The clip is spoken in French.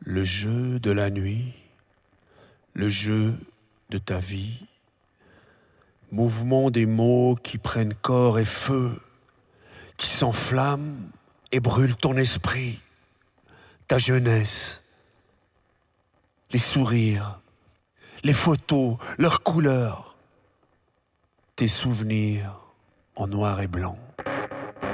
Le jeu de la nuit, le jeu de ta vie, mouvement des mots qui prennent corps et feu, qui s'enflamment et brûlent ton esprit, ta jeunesse, les sourires, les photos, leurs couleurs, tes souvenirs en noir et blanc.